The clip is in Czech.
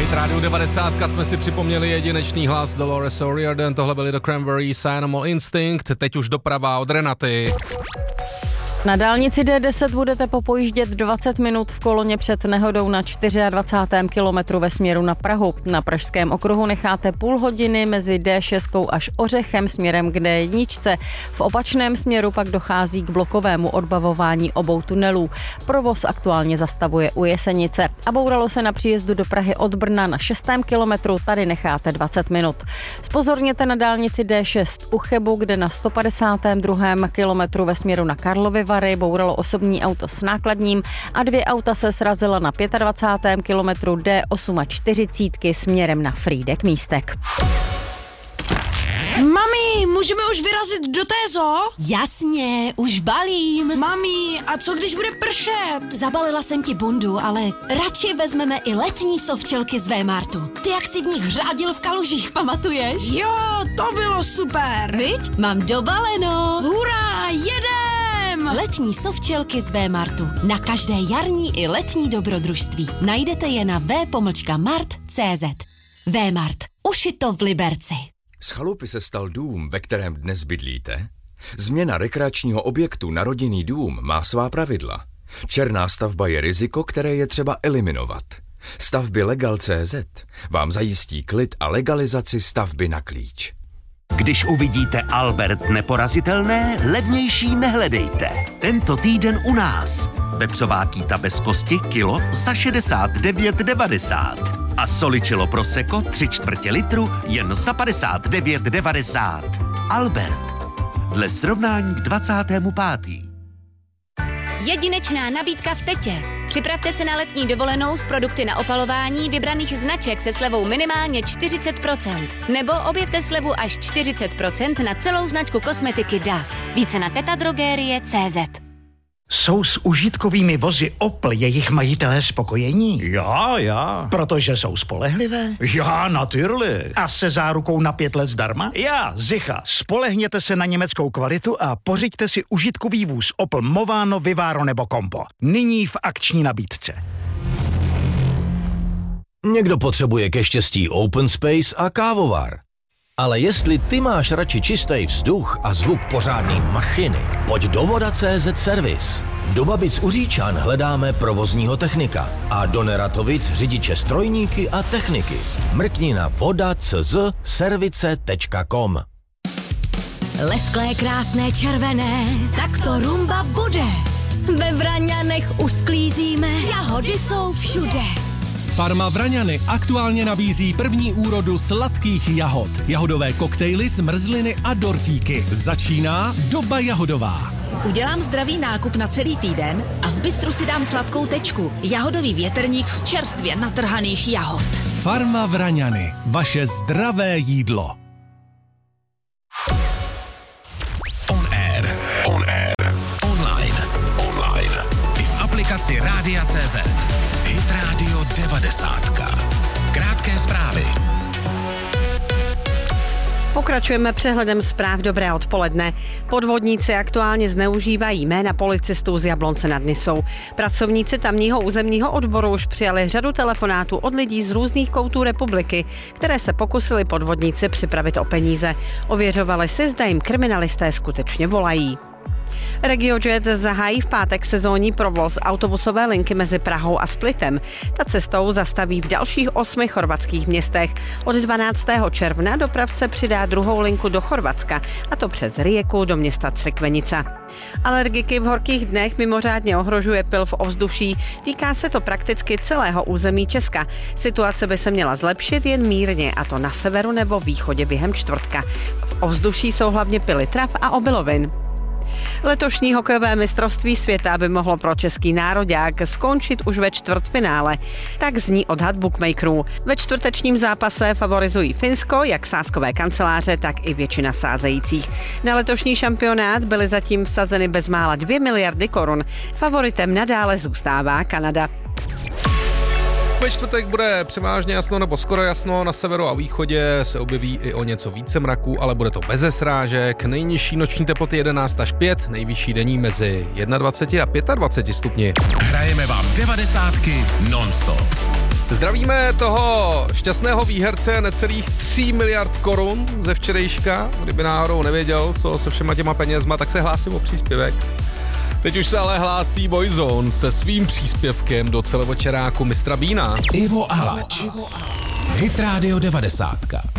Hit Radio 90 jsme si připomněli jedinečný hlas Dolores O'Riordan, tohle byly The Cranberries, Animal Instinct, teď už doprava od Renaty. Na dálnici D10 budete popojíždět 20 minut v koloně před nehodou na 24. kilometru ve směru na Prahu. Na pražském okruhu necháte půl hodiny mezi D6 až Ořechem směrem k D1. V opačném směru pak dochází k blokovému odbavování obou tunelů. Provoz aktuálně zastavuje u Jesenice a bouralo se na příjezdu do Prahy od Brna na 6. kilometru, tady necháte 20 minut. Zpozorněte na dálnici D6 u Chebu, kde na 152. kilometru ve směru na Karlovy Vary bouralo osobní auto s nákladním a 2 auta se srazila na 25. kilometru D48 směrem na Frýdek Místek. Mami, můžeme už vyrazit do té zoo? Jasně, už balím. Mami, a co když bude pršet? Zabalila jsem ti bundu, ale radši vezmeme i letní sovčelky z Vémartu. Ty jak si v nich řádil v kalužích, pamatuješ? Jo, to bylo super. Viď? Mám dobaleno. Hurá, jedem! Letní sovčelky z Vémartu. Na každé jarní i letní dobrodružství. Najdete je na v.mart.cz. Vémart. Ušito v Liberci. Z chalupy se stal dům, ve kterém dnes bydlíte? Změna rekreačního objektu na rodinný dům má svá pravidla. Černá stavba je riziko, které je třeba eliminovat. Stavby Legal.cz vám zajistí klid a legalizaci stavby na klíč. Když uvidíte Albert neporazitelné, levnější nehledejte. Tento týden u nás. Vepřová kýta bez kosti kilo za 69,90. A soličilo prosecco 3/4 litru jen za 59,90. Albert. Dle srovnání k 25. Jedinečná nabídka v Tetě. Připravte se na letní dovolenou s produkty na opalování vybraných značek se slevou minimálně 40%. Nebo objevte slevu až 40% na celou značku kosmetiky DAF. Více na tetadrogerie.cz. Jsou s užitkovými vozy Opel jejich majitelé spokojení? Já. Protože jsou spolehlivé? Já, natürlich. A se zárukou na 5 let zdarma? Já, sicher. Spolehněte se na německou kvalitu a pořiďte si užitkový vůz Opel Movano, Vivaro nebo Compo. Nyní v akční nabídce. Někdo potřebuje ke štěstí open space a kávovar. Ale jestli ty máš radši čistý vzduch a zvuk pořádný mašiny, pojď do Voda.cz Servis. Do Babic u Říčan hledáme provozního technika a do Neratovic řidiče strojníky a techniky. Mrkni na voda.cz service.com. Lesklé krásné červené, tak to rumba bude. Ve Vraňanech usklízíme, jahody jsou všude. Farma Vraňany aktuálně nabízí první úrodu sladkých jahod. Jahodové koktejly, zmrzliny a dortíky. Začíná doba jahodová. Udělám zdravý nákup na celý týden a v bistru si dám sladkou tečku. Jahodový větrník z čerstvě natrhaných jahod. Farma Vraňany. Vaše zdravé jídlo. On air. Online. I v aplikaci Rádia.cz. Hit Radio 90. Krátké zprávy. Pokračujeme přehledem zpráv. Dobré odpoledne. Podvodníci aktuálně zneužívají jména policistů z Jablonce nad Nisou. Pracovníci tamního územního odboru už přijali řadu telefonátů od lidí z různých koutů republiky, které se pokusili podvodníci připravit o peníze. Ověřovali si, zda jim kriminalisté skutečně volají. RegioJet zahájí v pátek sezónní provoz autobusové linky mezi Prahou a Splitem. Ta cestou zastaví v dalších 8 chorvatských městech. Od 12. června dopravce přidá druhou linku do Chorvatska, a to přes Rijeku do města Crikvenica. Alergiky v horkých dnech mimořádně ohrožuje pyl v ovzduší. Týká se to prakticky celého území Česka. Situace by se měla zlepšit jen mírně, a to na severu nebo východě během čtvrtka. V ovzduší jsou hlavně pyly trav a obilovin. Letošní hokejové mistrovství světa by mohlo pro český nároďák skončit už ve čtvrtfinále. Tak zní odhad bookmakerů. Ve čtvrtečním zápase favorizují Finsko, jak sázkové kanceláře, tak i většina sázejících. Na letošní šampionát byly zatím vsazeny bezmála 2 miliardy korun. Favoritem nadále zůstává Kanada. Ve čtvrtek bude převážně jasno nebo skoro jasno, na severu a východě se objeví i o něco více mraků, ale bude to beze srážek. Nejnižší noční teploty 11 až 5, nejvyšší denní mezi 21 a 25 stupni. Hrajeme vám 90 non-stop. Zdravíme toho šťastného výherce necelých 3 miliard korun ze včerejška. Kdyby náhodou nevěděl, co se všema těma penězma, tak se hlásím o příspěvek. Teď už se ale hlásí Boyzone se svým příspěvkem do celovečeráku Mistra Beana. Ivo Alač. Hit Radio 90.